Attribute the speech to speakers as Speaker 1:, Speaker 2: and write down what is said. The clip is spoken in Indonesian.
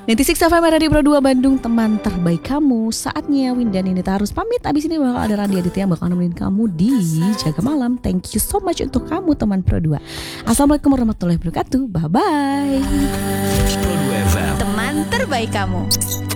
Speaker 1: 96 FM Radio Pro 2 Bandung, teman terbaik kamu. Saatnya Win dan Nita harus pamit. Abis ini bakal ada Randy Aditya yang bakal nemenin kamu di Jaga Malam. Thank you so much untuk kamu teman Pro 2. Assalamualaikum warahmatullahi wabarakatuh. Bye bye.
Speaker 2: Teman terbaik kamu.